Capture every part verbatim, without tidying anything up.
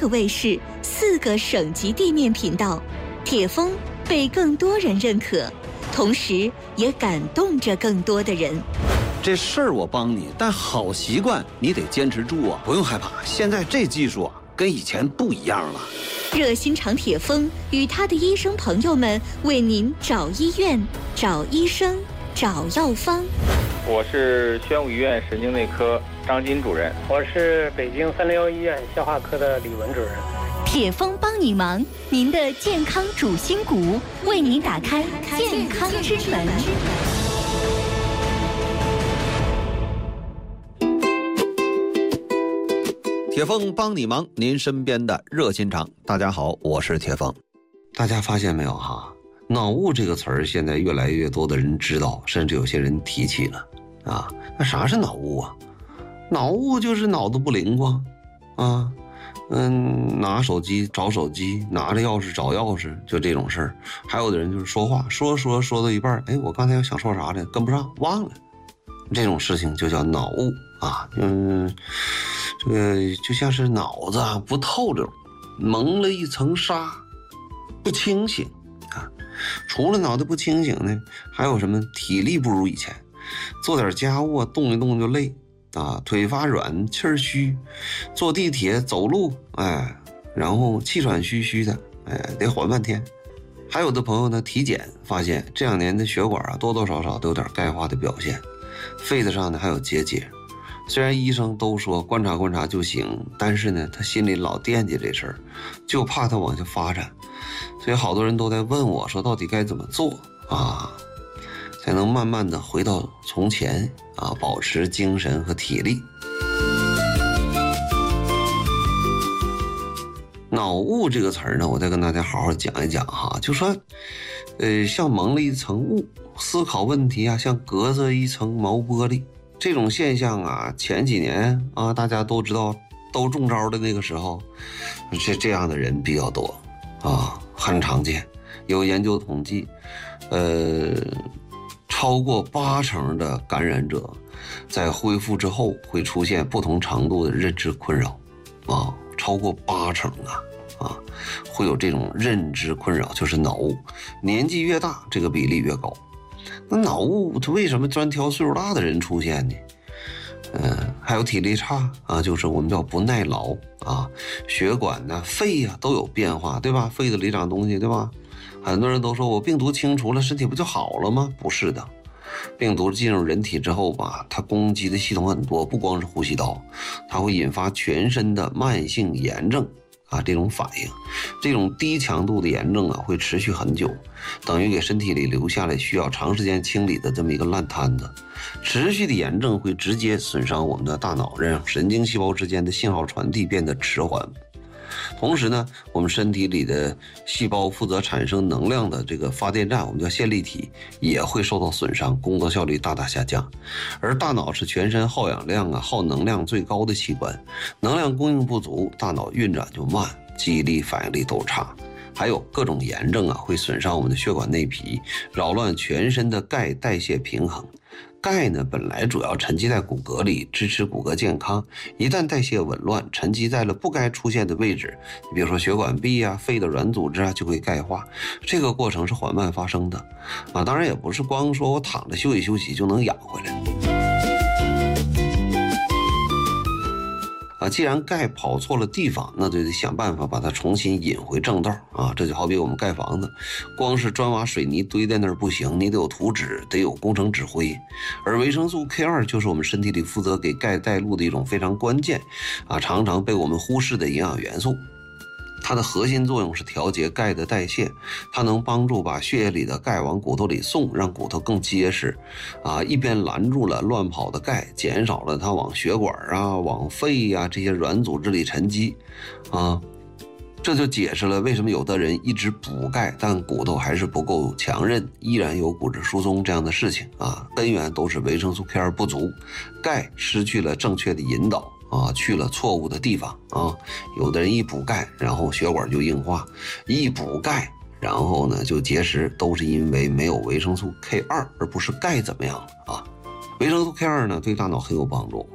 个卫视、四个省级地面频道，铁风被更多人认可，同时也感动着更多的人。 这事儿我帮你，但好习惯你得坚持住啊！不用害怕，现在这技术啊，跟以前不一样了。 热心肠铁风与他的医生朋友们为您找医院、找医生、找药方。 我是宣武医院神经内科张金主任， 我是北京三零幺医院消化科的李文主任。 铁风帮你忙，您的健康主心骨，为您打开健康之门。 铁风帮你忙，您身边的热心肠。大家好，我是铁风。大家发现没有哈？脑雾这个词儿现在越来越多的人知道，甚至有些人提起了啊。那啥是脑雾啊？脑雾就是脑子不灵光啊，嗯，拿手机找手机，拿着钥匙找钥匙，就这种事儿。还有的人就是说话说说说到一半，哎，我刚才想说啥呢，跟不上，忘了。这种事情就叫脑雾啊，嗯，这个就像是脑子啊不透溜，蒙了一层纱，不清醒啊。除了脑袋不清醒呢，还有什么体力不如以前，做点家务啊，动一动就累啊，腿发软，气儿虚，坐地铁走路，哎，然后气喘吁吁的，哎，得缓半天。还有的朋友呢，体检发现这两年的血管啊，多多少少都有点钙化的表现。肺子上呢还有结节，虽然医生都说观察观察就行，但是呢他心里老惦记这事儿，就怕它往下发展，所以好多人都在问我说到底该怎么做啊，才能慢慢的回到从前啊，保持精神和体力。脑雾这个词儿呢，我再跟大家好好讲一讲哈，就说呃像蒙了一层雾，思考问题啊，像隔着一层毛玻璃，这种现象啊，前几年啊，大家都知道都中招的那个时候，这这样的人比较多啊，很常见。有研究统计，呃，超过八成的感染者在恢复之后会出现不同程度的认知困扰啊，超过八成啊。啊，会有这种认知困扰，就是脑雾。年纪越大，这个比例越高。那脑雾它为什么专挑岁数大的人出现呢？嗯，还有体力差啊，就是我们叫不耐劳啊，血管呢、肺呀、啊、都有变化，对吧？肺子里长东西，对吧？很多人都说我病毒清除了，身体不就好了吗？不是的，病毒进入人体之后吧，它攻击的系统很多，不光是呼吸道，它会引发全身的慢性炎症。啊，这种反应，这种低强度的炎症啊，会持续很久，等于给身体里留下来需要长时间清理的这么一个烂摊子。持续的炎症会直接损伤我们的大脑，让神经细胞之间的信号传递变得迟缓。同时呢，我们身体里的细胞负责产生能量的这个发电站，我们叫线粒体，也会受到损伤，工作效率大大下降。而大脑是全身耗氧量啊、耗能量最高的器官，能量供应不足，大脑运转就慢，记忆力、反应力都差。还有各种炎症啊，会损伤我们的血管内皮，扰乱全身的钙代谢平衡。钙呢，本来主要沉积在骨骼里，支持骨骼健康。一旦代谢紊乱，沉积在了不该出现的位置，比如说血管壁啊、肺的软组织啊，就会钙化。这个过程是缓慢发生的啊，当然也不是光说我躺着休息休息就能养回来。啊，既然钙跑错了地方，那就得想办法把它重新引回正道啊！这就好比我们盖房子，光是砖瓦水泥堆在那儿不行，你得有图纸，得有工程指挥。而维生素 K 二 就是我们身体里负责给钙带路的一种非常关键啊，常常被我们忽视的营养元素。它的核心作用是调节钙的代谢，它能帮助把血液里的钙往骨头里送，让骨头更结实啊，一边拦住了乱跑的钙，减少了它往血管啊、往肺啊这些软组织里沉积啊，这就解释了为什么有的人一直补钙，但骨头还是不够强韧，依然有骨质疏松这样的事情啊，根源都是维生素 K 二 不足，钙失去了正确的引导啊，去了错误的地方啊！有的人一补钙，然后血管就硬化；一补钙，然后呢就结石，都是因为没有维生素 K 二，而不是钙怎么样了啊？维生素 K 二呢对大脑很有帮助，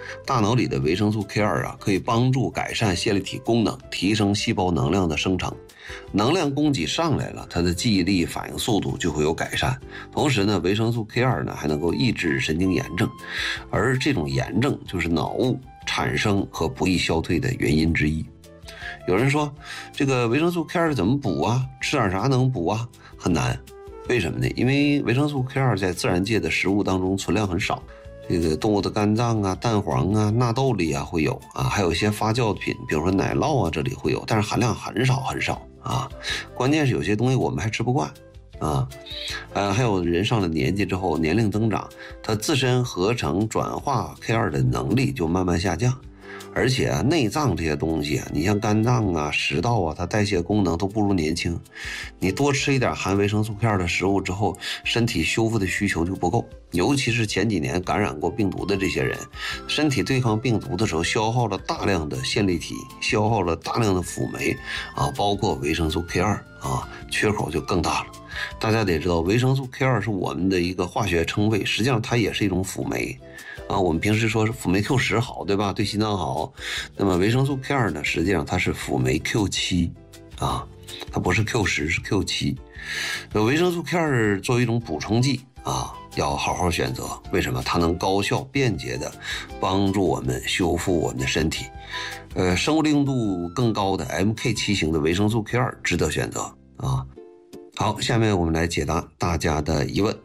大脑里的维生素 K 二 啊，可以帮助改善线粒体功能，提升细胞能量的生成。能量供给上来了，它的记忆力、反应速度就会有改善。同时呢，维生素 K 二 呢还能够抑制神经炎症，而这种炎症就是脑雾产生和不易消退的原因之一。有人说，这个维生素 K 二 怎么补啊？吃点啥能补啊？很难。为什么呢？因为维生素 K 二 在自然界的食物当中存量很少。这个动物的肝脏啊、蛋黄啊、纳豆里啊会有啊，还有一些发酵品，比如说奶酪啊，这里会有，但是含量很少很少啊。关键是有些东西我们还吃不惯啊。呃，还有人上了年纪之后，年龄增长，它自身合成转化 K 二 的能力就慢慢下降。而且啊，内脏这些东西啊，你像肝脏啊、食道啊，它代谢功能都不如年轻。你多吃一点含维生素 K 二 的食物之后，身体修复的需求就不够。尤其是前几年感染过病毒的这些人，身体对抗病毒的时候，消耗了大量的线粒体，消耗了大量的辅酶啊，包括维生素 K 二 啊，缺口就更大了。大家得知道，维生素 K 二 是我们的一个化学称谓，实际上它也是一种辅酶。啊，我们平时说是辅酶 Q 十 好，对吧？对心脏好。那么维生素 K 二 呢，实际上它是辅酶 Q 七，啊，它不是 Q 十，是 Q 七。维生素 K 二 作为一种补充剂啊，要好好选择。为什么？它能高效便捷的帮助我们修复我们的身体。呃，生物利用度更高的 M K 七 型的维生素 K 二 值得选择啊。好，下面我们来解答大家的疑问。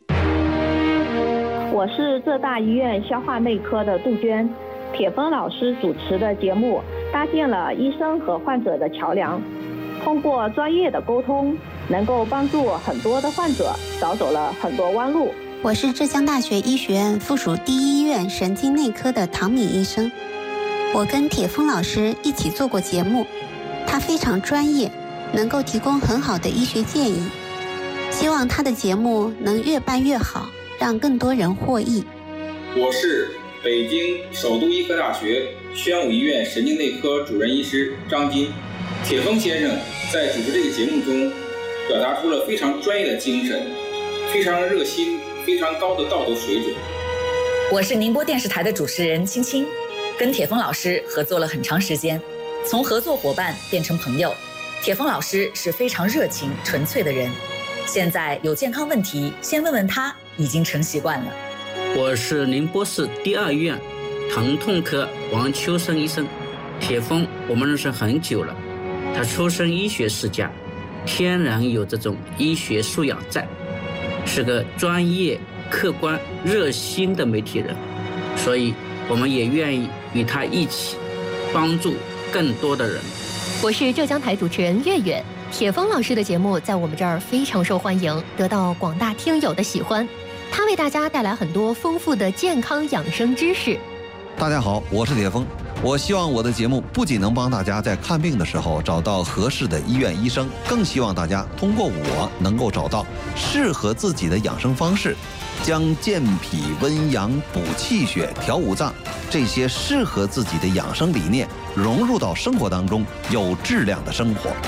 我是浙大医院消化内科的杜鹃，铁峰老师主持的节目搭建了医生和患者的桥梁，通过专业的沟通，能够帮助很多的患者少走了很多弯路。 我是浙江大学医学院附属第一医院神经内科的唐敏医生，我跟铁峰老师一起做过节目，他非常专业，能够提供很好的医学建议，希望他的节目能越办越好，让更多人获益。 我是北京首都医科大学宣武医院神经内科主任医师张金。铁峰先生在主持这个节目中表达出了非常专业的精神，非常热心，非常高的道德水准。 我是宁波电视台的主持人青青，跟铁峰老师合作了很长时间，从合作伙伴变成朋友。铁峰老师是非常热情纯粹的人，现在有健康问题先问问他已经成习惯了。 我是宁波市第二医院疼痛科王秋生医生。铁峰我们认识很久了，他出身医学世家，天然有这种医学素养在，是个专业客观热心的媒体人，所以我们也愿意与他一起帮助更多的人。 我是浙江台主持人月月。铁峰老师的节目在我们这儿非常受欢迎，得到广大听友的喜欢。他为大家带来很多丰富的健康养生知识。 大家好，我是铁峰。我希望我的节目不仅能帮大家在看病的时候找到合适的医院医生，更希望大家通过我能够找到适合自己的养生方式，将健脾温阳、补气血、调五脏这些适合自己的养生理念融入到生活当中，有质量的生活。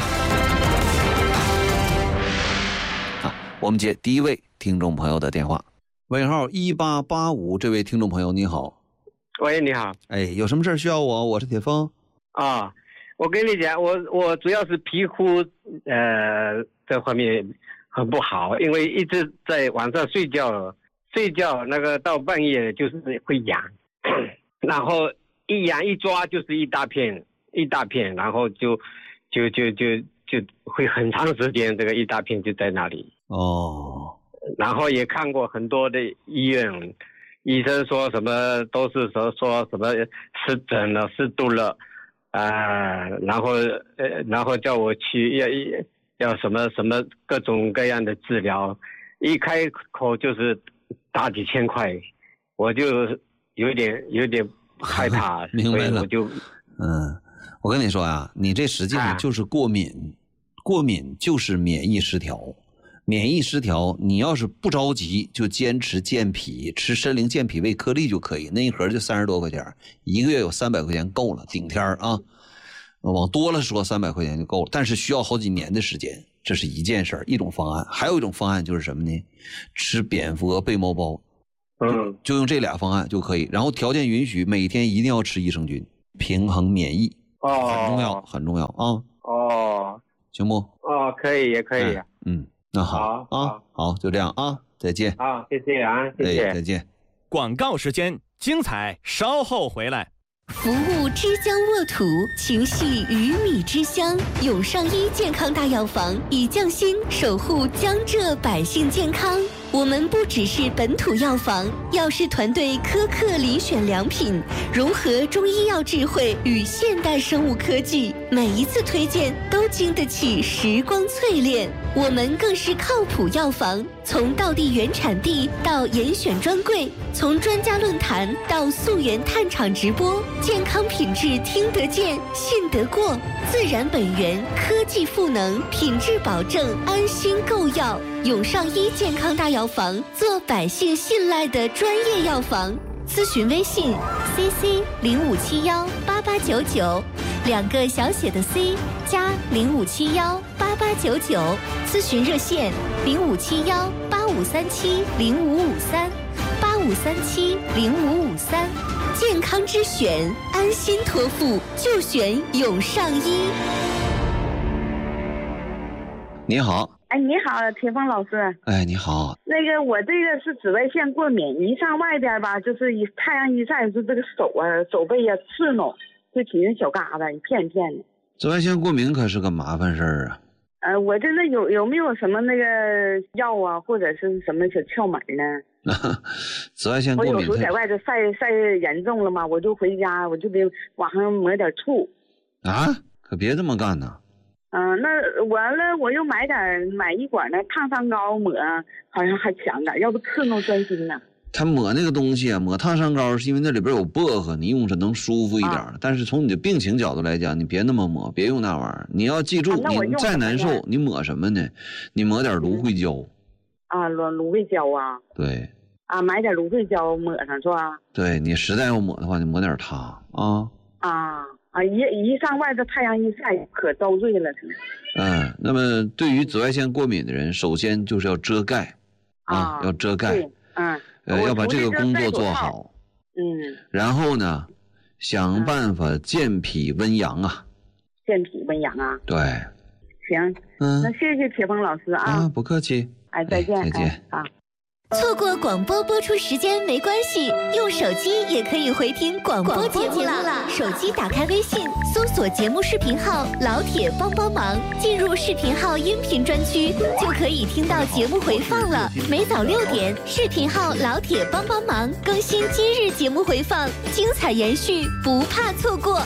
啊，我们接第一位听众朋友的电话，尾号一八八五，这位听众朋友你好。 喂，你好。 哎，有什么事需要我？我是铁峰。 啊，我跟你讲，我我主要是皮肤呃这方面很不好，因为一直在晚上睡觉，睡觉那个到半夜就是会痒，然后一痒一抓就是一大片一大片，然后就就就就就会很长时间，这个一大片就在那里。哦。然后也看过很多的医院。医生说什么都是说说什么湿疹了、湿度了，啊、呃，然后呃，然后叫我去要要什么什么各种各样的治疗，一开口就是大几千块，我就有点有点害怕， 明白了， 我就嗯，我跟你说啊，你这实际上就是过敏，啊、过敏就是免疫失调。免疫失调，你要是不着急，就坚持健脾，吃参苓健脾胃颗粒就可以，那一盒就三十多块钱，一个月有三百块钱够了，顶天啊。往多了说三百块钱就够了，但是需要好几年的时间，这是一件事儿，一种方案。还有一种方案就是什么呢？吃蝙蝠蛾贝毛包， 嗯， 就用这俩方案就可以。然后条件允许，每天一定要吃益生菌，平衡免疫， 哦， 很重要，很重要啊。 哦， 行不？ 哦，可以，也可以。 哎、嗯，那好啊，好，就这样啊，再见。 好，谢谢啊，谢谢， 哎、再见。 广告时间，精彩稍后回来。 服务之江沃土，情系鱼米之乡。永上医健康大药房以匠心守护江浙百姓健康。我们不只是本土药房，药师团队苛刻遴选良品，融合中医药智慧与现代生物科技，每一次推荐都经得起时光淬炼。我们更是靠谱药房，从道地原产地到严选专柜，从专家论坛到溯源探厂直播，健康品质听得见、信得过，自然本源，科技赋能，品质保证，安心购药。永上医健康大药房，做百姓信赖的专业药房。咨询微信 C C 零五七幺八八九九，两个小写的 C 加零五七幺八八九九。咨询热线零五七幺八五三七零五五三八五三七零五五三。健康之选，安心托付就选永上医。 你好。 哎，你好，铁峰老师。 哎，你好。 那个，我这个是紫外线过敏，一上外边吧，就是一太阳一晒，就这个手啊、手背啊刺挠，就起那小疙瘩，一片一片的。 紫外线过敏可是个麻烦事儿啊。 呃，我这那有有没有什么那个药啊，或者是什么小窍门呢？ 紫外线过敏， 我有时候在外头晒晒严重了嘛，我就回家，我就得往上抹点醋。 啊，可别这么干呐。 嗯、呃，那完了，我又买点买一管那烫伤膏抹，好像还强点，要不刺挠钻心呢。 他抹那个东西啊，抹烫伤膏是因为那里边有薄荷，你用着能舒服一点、啊。但是从你的病情角度来讲，你别那么抹，别用那玩意儿。你要记住，啊、你再难受，你抹什么呢？你抹点芦荟胶。 啊，芦芦荟胶啊。 对。 啊，买点芦荟胶抹上是吧？ 对，你实在要抹的话，你抹点它啊。 啊。啊，一一上外头太阳一晒，可遭罪了，是。 嗯，那么对于紫外线过敏的人，首先就是要遮盖，啊，啊要遮盖， 嗯， 呃，要把这个工作做好， 嗯， 然后呢，想办法健脾温阳啊， 健脾温阳啊， 对， 行，嗯，那谢谢铁峰老师啊， 啊，不客气， 哎，再见， 再见， 哎、啊。 错过广播播出时间没关系，用手机也可以回听广播节目了。手机打开微信，搜索节目视频号“老铁帮帮忙”，进入视频号音频专区，就可以听到节目回放了。每早六点，视频号“老铁帮帮忙”更新今日节目回放，精彩延续，不怕错过。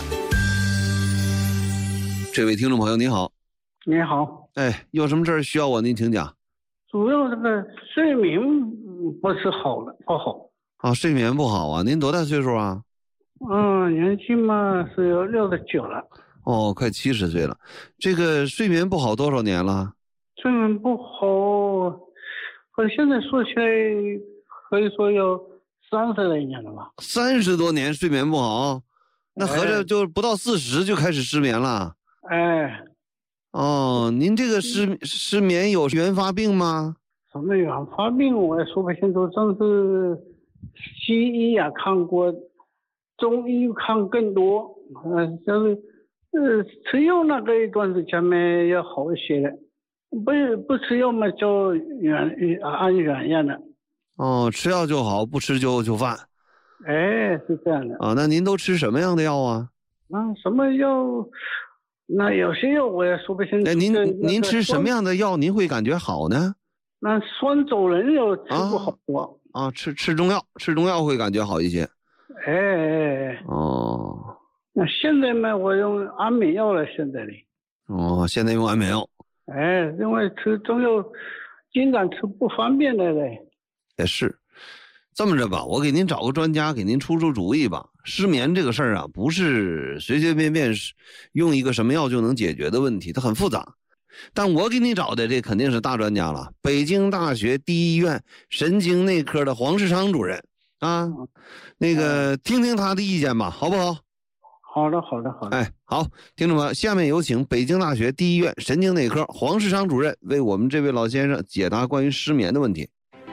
这位听众朋友，你好。 你好。 哎，有什么事儿需要我您请讲。 主要这个睡眠不是好了，不好啊，睡眠不好啊。您多大岁数啊？ 嗯，年纪嘛是有六十九了。 哦，快七十岁了。这个睡眠不好多少年了？ 睡眠不好，可现在说起来可以说有三十来年了吧。 三十多年睡眠不好，那合着就不到四十就开始失眠了。 哎。 哦，您这个失失眠有原发病吗？ 什么原发病我也说不清楚，正是西医啊看过，中医看更多，呃，就是呃吃药那个一段时间嘛要好一些了，不不吃药嘛就原按原样的。 哦，吃药就好，不吃就就犯。 哎，是这样的。 啊，那您都吃什么样的药啊？ 那什么药？那有些药我也说不清楚。 哎，您您吃什么样的药您会感觉好呢？ 那酸走人药吃不好过。 啊，啊吃吃中药，吃中药会感觉好一些。 哎哎哎。 哦。 那现在嘛，我用安眠药了，现在里。 哦，现在用安眠药。 哎，因为吃中药经常吃不方便的嘞。 也是。这么着吧，我给您找个专家给您出出主意吧。失眠这个事儿啊，不是随随便便用一个什么药就能解决的问题，它很复杂。但我给你找的这肯定是大专家了，北京大学第一医院神经内科的黄世昌主任啊，那个听听他的意见吧，好不好？ 好的，好的，好的。 哎，好，听众们，下面有请北京大学第一医院神经内科黄世昌主任为我们这位老先生解答关于失眠的问题。 空中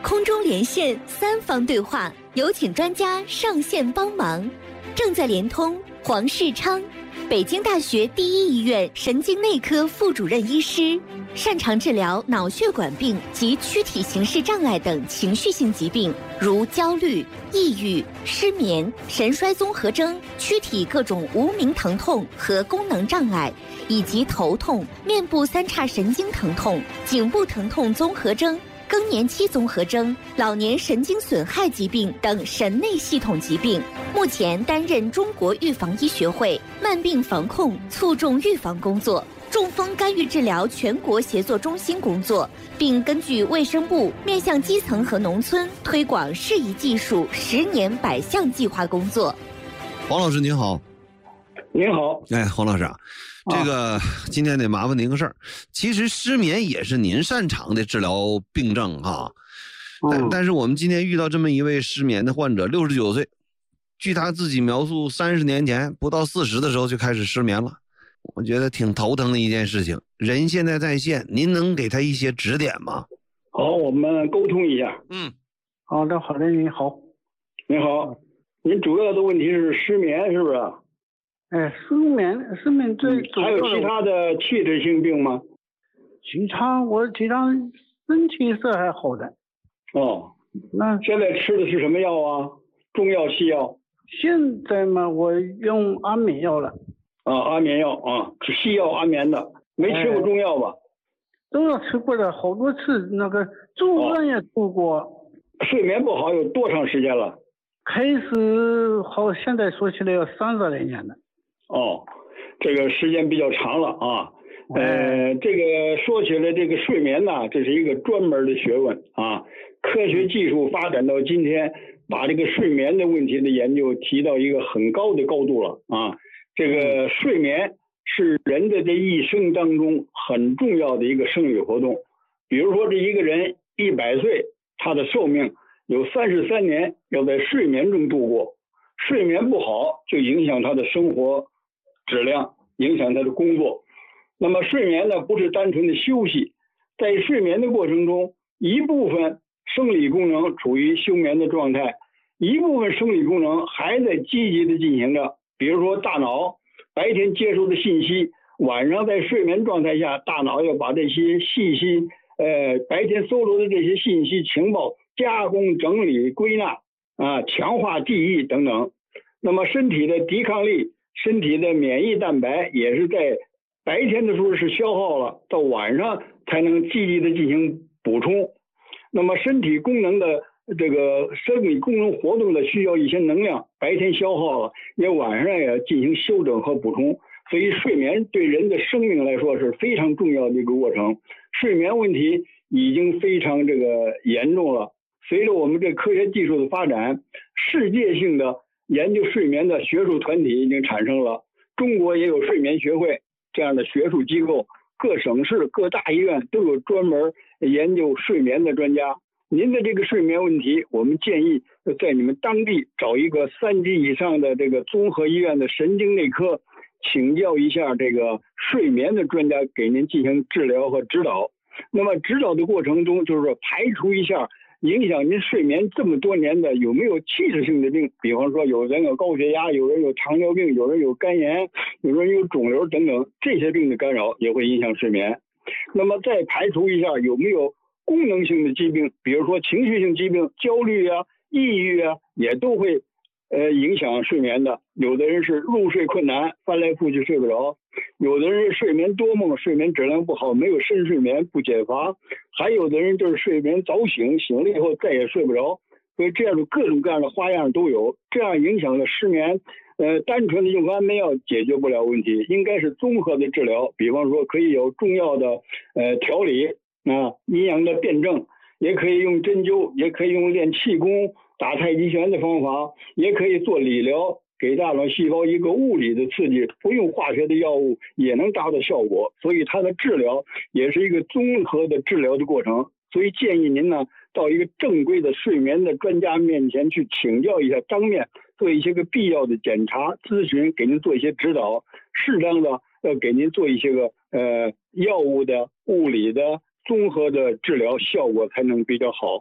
连线三方对话，有请专家上线帮忙。正在连通黄世昌，北京大学第一医院神经内科副主任医师，擅长治疗脑血管病及躯体形式障碍等情绪性疾病，如焦虑、抑郁、失眠、肾衰综合征、躯体各种无名疼痛和功能障碍，以及头痛、面部三叉神经疼痛、颈部疼痛综合征、更年期综合征、老年神经损害疾病等神内系统疾病。目前担任中国预防医学会慢病防控促重预防工作、中风干预治疗全国协作中心工作，并根据卫生部面向基层和农村推广适宜技术十年百项计划工作。 黄老师您好。 您好。 哎，黄老师啊，这个今天得麻烦您个事儿。其实失眠也是您擅长的治疗病症啊，但、嗯、但是我们今天遇到这么一位失眠的患者，六十九岁，据他自己描述，三十年前不到四十的时候就开始失眠了。我觉得挺头疼的一件事情。人现在在线，您能给他一些指点吗？ 好，我们沟通一下。 嗯， 好的，好的，您好。 您好，您主要的问题是失眠，是不是？ 哎，失眠，失眠最主要的、 嗯、还有其他的器质性病吗？ 其他我其他身体是还好的。 哦， 那现在吃的是什么药啊？中药、西药？ 现在嘛，我用安眠药了。 啊，安眠药啊，是西药安眠的，没吃过中药吧？ 中药吃过的好多次，那个住院也住过、哦。 睡眠不好有多长时间了？ 开始好，现在说起来要三十来年了。 哦，这个时间比较长了啊。呃，这个说起来，这个睡眠呢，这是一个专门的学问啊。科学技术发展到今天，把这个睡眠的问题的研究提到一个很高的高度了啊。这个睡眠是人的这一生当中很重要的一个生理活动。比如说，这一个人一百岁，他的寿命有三十三年要在睡眠中度过。睡眠不好，就影响他的生活质量，影响他的工作。那么睡眠呢，不是单纯的休息，在睡眠的过程中，一部分生理功能处于休眠的状态，一部分生理功能还在积极的进行着。比如说大脑白天接收的信息，晚上在睡眠状态下，大脑要把这些信息，呃，白天搜罗的这些信息情报加工、整理、归纳啊，强化记忆等等。那么身体的抵抗力、身体的免疫蛋白也是在白天的时候是消耗了，到晚上才能积极的进行补充。那么身体功能的这个生理功能活动的需要一些能量，白天消耗了，也晚上也进行休整和补充。所以睡眠对人的生命来说是非常重要的一个过程。睡眠问题已经非常这个严重了。随着我们这科学技术的发展，世界性的研究睡眠的学术团体已经产生了。中国也有睡眠学会这样的学术机构，各省市各大医院都有专门研究睡眠的专家。您的这个睡眠问题，我们建议在你们当地找一个三级以上的这个综合医院的神经内科，请教一下这个睡眠的专家，给您进行治疗和指导。那么指导的过程中，就是排除一下影响您睡眠这么多年的有没有器质性的病，比方说有人有高血压，有人有糖尿病，有人有肝炎，有人有肿瘤等等，这些病的干扰也会影响睡眠。那么再排除一下有没有功能性的疾病，比如说情绪性疾病，焦虑啊、抑郁啊，也都会呃影响睡眠的。有的人是入睡困难，翻来覆去睡不着；有的人是睡眠多梦，睡眠质量不好，没有深睡眠，不解乏；还有的人就是睡眠早醒，醒了以后再也睡不着。所以这样的各种各样的花样都有，这样影响了失眠。呃，单纯的用安眠药解决不了问题，应该是综合的治疗。比方说，可以有中药的呃调理啊，阴阳的辩证，也可以用针灸，也可以用练气功、打太极拳的方法，也可以做理疗，给大脑细胞一个物理的刺激，不用化学的药物也能达到效果。所以它的治疗也是一个综合的治疗的过程。所以建议您呢，到一个正规的睡眠的专家面前去请教一下，当面做一些个必要的检查咨询，给您做一些指导，适当的要给您做一些个呃药物的、物理的综合的治疗，效果才能比较好。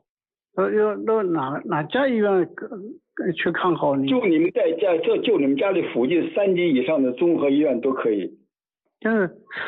要要到哪哪家医院去看好呢？ 就你们在家，就就你们家里附近三级以上的综合医院都可以。 就是